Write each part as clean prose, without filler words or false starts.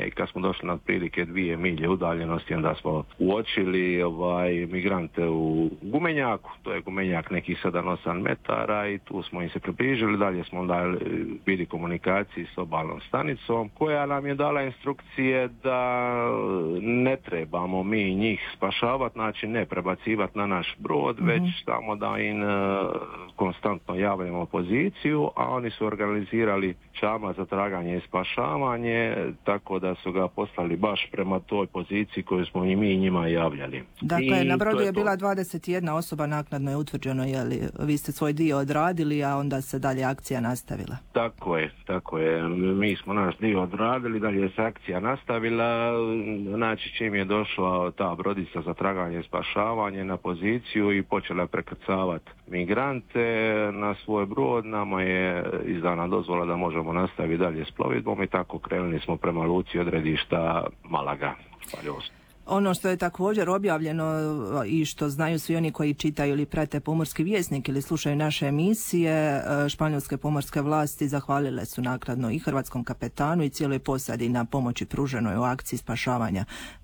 i kad smo došli na otprilike 2 milje udaljenosti, onda smo uočili migrante u gumenjaku. To je gumenjak nekih 7-8 metara i tu smo im se približili. Dalje smo onda bili komunikaciji s obalnom stanicom koja nam je dala instrukcije da ne trebamo mi njih spašavati, znači ne prebacivati na naš brod, već samo da im konstantno javljamo poziciju, a oni su organizirali čamac za traganje i spašavanje, tako da su ga poslali baš prema toj poziciji koju smo i mi njima javljali. Dakle, na brodu je bila 21 osoba, naknadno je utvrđeno, jeli vi ste svoj dio odradili, a onda se dalje akcija nastavila. Tako je. Mi smo naš dio odradili, dalje se akcija nastavila, znači čim je došla ta brodica za traganje i spašavanje na poziciju i počela prekrcavati migrante na svoj brod, nama je izdana dozvola da možemo nastaviti dalje s plovidbom i tako krenuli smo prema luci odredišta Malaga. Ono što je također objavljeno i što znaju svi oni koji čitaju ili prate Pomorski vjesnik ili slušaju naše emisije, španjolske pomorske vlasti zahvalile su naknadno i hrvatskom kapetanu i cijeloj posadi na pomoći pruženoj u akciji spašavanja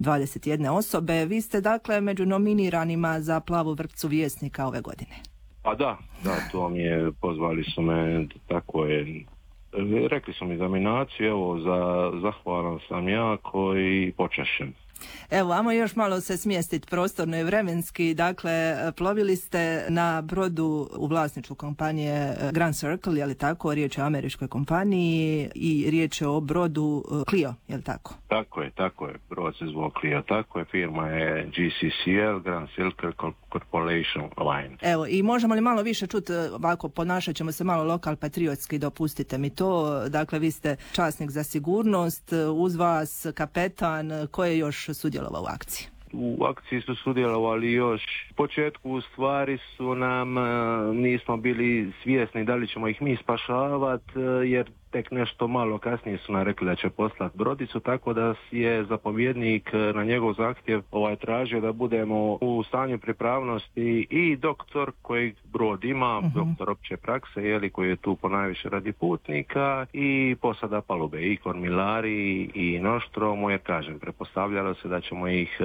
21 osobe. Vi ste dakle među nominiranima za Plavu vrpcu vjesnika ove godine. Pa da, to mi je, pozvali su me, tako je. Rekli su mi za nominaciju, evo, zahvalan sam jako i počašen. Evo, ajmo još malo se smjestiti prostorno i vremenski. Dakle, plovili ste na brodu u vlasništvu kompanije Grand Circle, je li tako? Riječ je o američkoj kompaniji i riječ je o brodu Clio, je li tako? Tako je. Brod se zvao Clio, tako je. Firma je GCCL, Grand Circle Corporation Line. Evo, i možemo li malo više čuti, ovako ponašat ćemo se malo lokal patriotski, dopustite mi to. Dakle, vi ste časnik za sigurnost, uz vas kapetan, ko je još sudjelovao u akciji? U akciji su sudjelovali još u početku, u stvari su nam, nismo bili svjesni da li ćemo ih mi spašavati, jer tek nešto malo kasnije su nam rekli da će poslati brodicu, tako da je zapovjednik na njegov zahtjev tražio da budemo u stanju pripravnosti i doktor koji brod ima, doktor opće prakse, koji je tu ponajviše radi putnika, i posada palube, i kormilari i noštromo, jer kažem, pretpostavljalo se da ćemo ih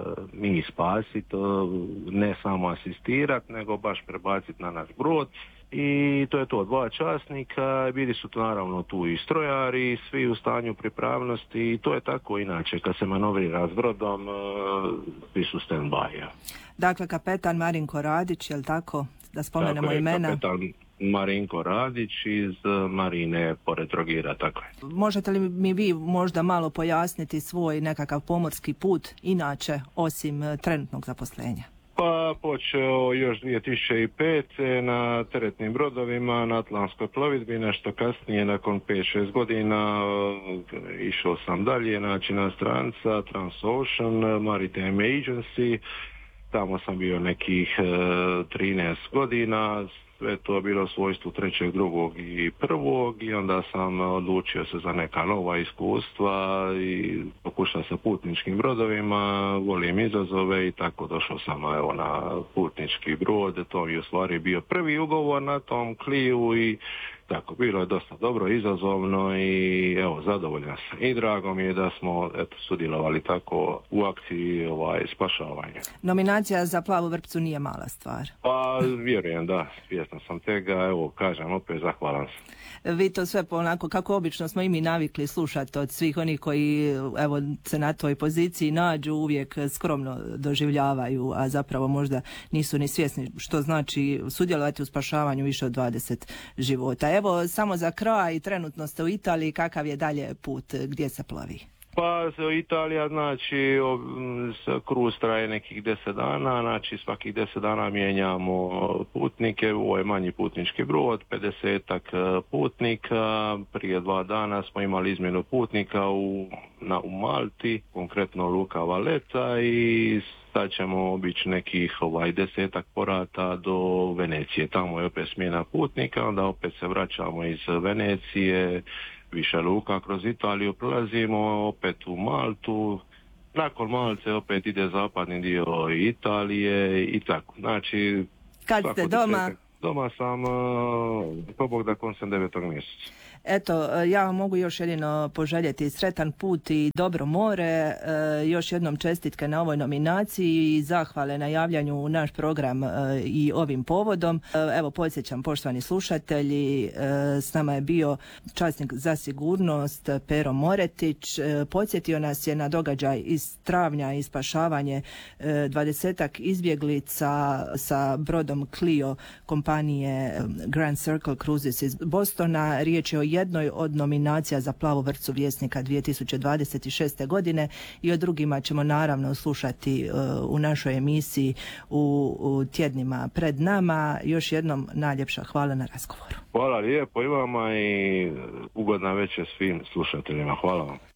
mi spasiti, ne samo asistirati, nego baš prebaciti na naš brod. I to je to, 2 časnika, bili su to naravno tu i strojari, svi u stanju pripravnosti, i to je tako inače, kad se manovrira s brodom, svi su stand-by. Dakle, kapetan Marinko Radić, je li tako? Da spomenemo tako imena. Kapetan Marinko Radić iz Marine pored Trogira, tako je. Možete li mi vi možda malo pojasniti svoj nekakav pomorski put, inače, osim trenutnog zaposlenja? Pa počeo još 2005. na teretnim brodovima, na atlantskoj plovidbi, nešto kasnije, nakon 5-6 godina, išao sam dalje, znači na stranca, Transocean, Maritime Agency, tamo sam bio nekih 13 godina, sve to je bilo u svojstvu 3., 2. i 1. i onda sam odlučio se za neka nova iskustva i pokušao sa putničkim brodovima, volim izazove i tako došao sam na putnički brod. To je u stvari bio prvi ugovor na tom Clio i tako, bilo je dosta dobro, izazovno i evo, zadovoljan sam. I drago mi je da smo sudjelovali tako u akciji spašavanja. Nominacija za Plavu vrpcu nije mala stvar. Pa vjerujem, da, svjestan sam tega, evo, kažem, opet zahvalan sam. Vi to sve onako kako obično smo i mi navikli slušati od svih onih koji evo se na toj poziciji nađu, uvijek skromno doživljavaju, a zapravo možda nisu ni svjesni što znači sudjelovati u spašavanju više od 20 života. Evo, samo za kraj, trenutno ste u Italiji, kakav je dalje put, gdje se plovi? Pa Italija, znači, kruz traje nekih 10 dana, znači svakih 10 dana mijenjamo putnike, ovo je manji putnički brod, 50-ak putnika, prije 2 dana smo imali izmjenu putnika u Malti, konkretno Luka Valeta, i sad ćemo obići nekih 10-ak porata do Venecije, tamo je opet smjena putnika, onda opet se vraćamo iz Venecije, više luka kroz Italiju, prolazimo opet u Maltu, nakon Malte opet ide zapadni dio Italije i tako. Znači, kad ste doma? Doma sam, pobog da koncem 9. mjeseca. Eto, ja vam mogu još jedino poželjeti sretan put i dobro more. Još jednom čestitke na ovoj nominaciji i zahvale na javljanju u naš program i ovim povodom. Evo, podsjećam, poštovani slušatelji, s nama je bio časnik za sigurnost Pero Moretić. Podsjetio nas je na događaj iz travnja i spašavanje 20-ak izbjeglica sa brodom Clio kompanije Grand Circle Cruises iz Bostona. Riječ je o jednoj od nominacija za Plavu vrpcu Vjesnika 2026. godine i o drugima ćemo naravno slušati u našoj emisiji u tjednima pred nama. Još jednom najljepša hvala na razgovoru. Hvala lijepo i vama i ugodna večer svim slušateljima. Hvala vam.